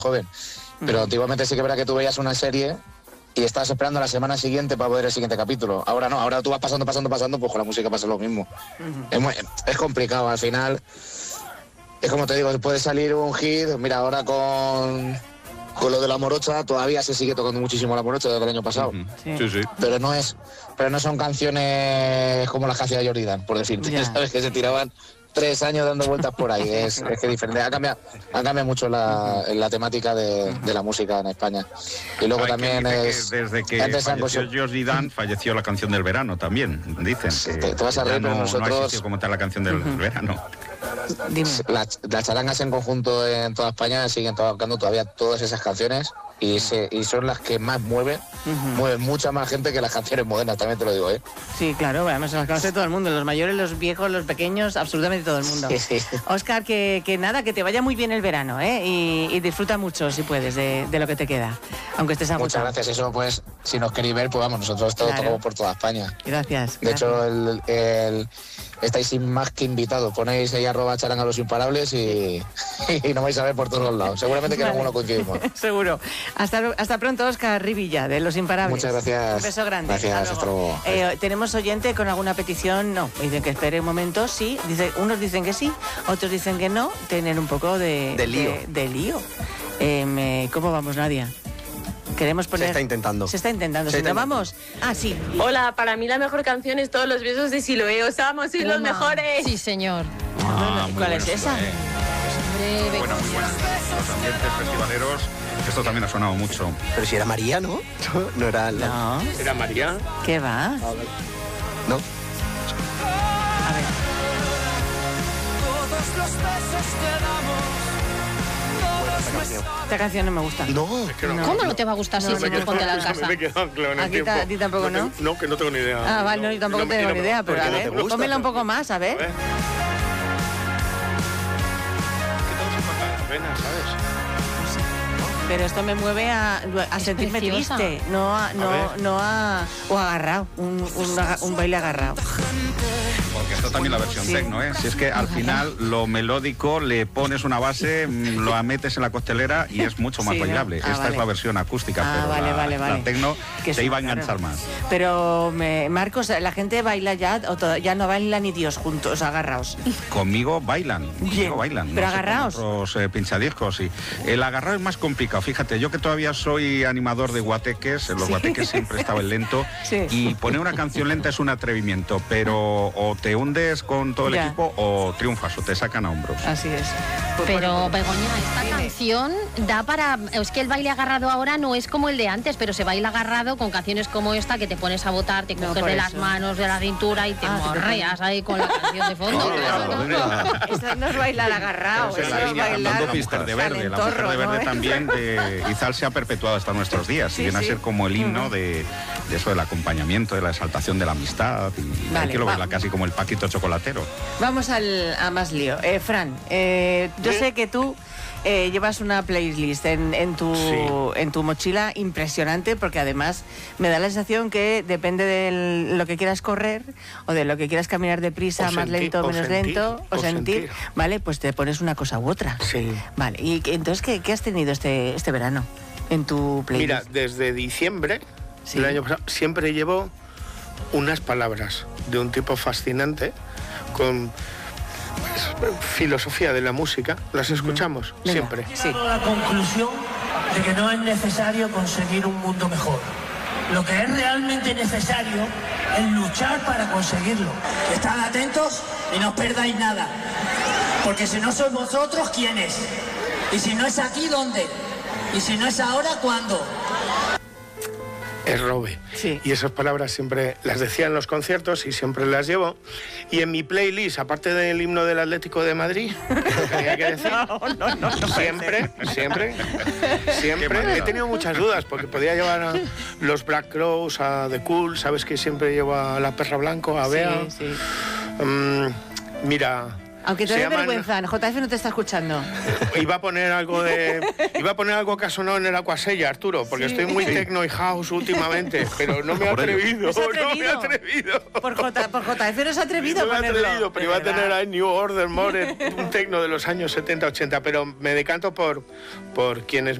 joven. Pero antiguamente sí que era que tú veías una serie y estabas esperando la semana siguiente para ver el siguiente capítulo. Ahora no, ahora tú vas pasando, pues con la música pasa lo mismo. Es complicado, al final. Es como te digo, puede salir un hit. Mira, ahora con lo de la morocha, todavía se sigue tocando muchísimo la morocha desde el año pasado. Sí. Pero no son canciones como las que hacía Jordi Dan, por decirte, ¿sabes? Que se tiraban 3 años dando vueltas por ahí. Es que diferente. Ha cambiado mucho la temática de la música en España. Y luego también desde que falleció Jordi Dan, falleció la canción del verano también, dicen. Que te vas a reír, pero nosotros... No ha existido como tal la canción del verano. Dime. Las charangas en conjunto en toda España siguen tocando todavía todas esas canciones y son las que más mueven mucha más gente que las canciones modernas, también te lo digo, ¿eh? Sí, claro, además las conoce todo el mundo, los mayores, los viejos, los pequeños, absolutamente todo el mundo. Sí. Óscar, que nada, que te vaya muy bien el verano, ¿eh? Y disfruta mucho, si puedes, de lo que te queda, aunque estés agotado. Muchas gracias, eso pues, si nos queréis ver, pues vamos, nosotros todos tocamos por toda España. Gracias. De hecho, estáis sin más que invitados, ponéis ahí @charangalosimparables y nos vais a ver por todos los lados. Seguramente que en alguno coincidimos. Seguro. Hasta pronto, Óscar Rivilla, de Los Imparables. Muchas gracias. Un beso grande. Gracias, hasta luego. ¿Tenemos oyente con alguna petición? No. Dicen que espere un momento, sí. Unos dicen que sí, otros dicen que no. Tienen un poco de lío. ¿Cómo vamos, Nadia? Queremos poner... Se está intentando. Si no vamos... Ah, sí. Hola, para mí la mejor canción es Todos los besos de Siloé. Os amo, sois los mejores. Sí, señor. ¿Cuál es esa? Muy buena. Los ambientes festivaleros, esto también ha sonado mucho. Pero si era María, ¿no? No era la... No. ¿Era María? ¿Qué va? ¿No? A ver. Todos los besos te damos. Esta canción no me gusta. No. ¿Cómo no te va a gustar si tú ponte la casa? ¿A ti tampoco no? No, que no tengo ni idea. Ah, vale, no, yo tampoco tengo ni idea, pero a ver, pónmela un poco más, a ver. Que todo se pasa apenas, ¿sabes? Pero esto me mueve a sentirme preciosa. triste, o agarrado, un baile agarrado. Porque esto también la versión techno, ¿eh? Si es que al final lo melódico le pones una base, lo metes en la costelera y es mucho más bailable. Esta es la versión acústica, pero la techno te iba a enganchar más. Pero, Marcos, la gente baila ya, ya no baila ni Dios juntos, agarrados. Conmigo bailan. Pero agarraos. Otros pinchadiscos, y el agarrado es más complicado. Fíjate, yo que todavía soy animador de guateques, en los guateques siempre estaba el lento, y poner una canción lenta es un atrevimiento, pero o te hundes con todo el equipo o triunfas o te sacan a hombros. Así es. Pero, Begoña, esta canción da para... Es que el baile agarrado ahora no es como el de antes, pero se baila agarrado con canciones como esta, que te pones a votar, te coges de las manos, de la cintura y te morreas ahí con la canción de fondo. Eso no es bailar agarrado, eso es bailar... La Pister de Verde, la Pister de Verde también de Izal se ha perpetuado hasta nuestros días. Y viene a ser como el himno de eso, del acompañamiento, de la exaltación de la amistad. Y hay que lo verla casi como el Paquito chocolatero. Vamos a más lío. Fran, yo sé que tú llevas una playlist en tu mochila impresionante, porque además me da la sensación que depende de lo que quieras correr o de lo que quieras caminar deprisa, más lento o menos lento, o sentir, ¿vale? Pues te pones una cosa u otra. Sí. Vale, y entonces, ¿qué has tenido este verano en tu playlist? Mira, desde diciembre del año pasado siempre llevo unas palabras de un tipo fascinante con filosofía de la música. Las escuchamos siempre. Sí. La conclusión de que no es necesario conseguir un mundo mejor. Lo que es realmente necesario es luchar para conseguirlo. Estad atentos y no os perdáis nada. Porque si no sois vosotros, ¿quién es? Y si no es aquí, ¿dónde? Y si no es ahora, ¿cuándo? Es Robe. Sí. Y esas palabras siempre las decía en los conciertos y siempre las llevo. Y en mi playlist, aparte del himno del Atlético de Madrid, que tenía que decir, siempre he tenido muchas dudas, porque podía llevar a los Black Crowes, a The Cool, sabes que siempre llevo a La Perra Blanco, a Bea. Sí. Mira, Aunque te dé vergüenza, JF no te está escuchando. Iba a poner algo que ha sonado en el Aquasella, Arturo, porque estoy muy techno y house últimamente, pero no me he atrevido. No me he atrevido. Por JF no se ha atrevido a ponerlo. No me he atrevido, pero iba a tener ahí New Order, More, un techno de los años 70, 80, pero me decanto por quienes